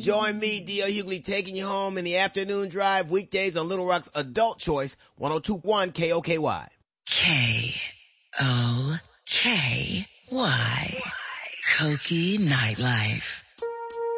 Join me, D.L. Hughley, taking you home in the afternoon drive, weekdays on Little Rock's Adult Choice, 102.1 KOKY. KOKY. Koki Nightlife.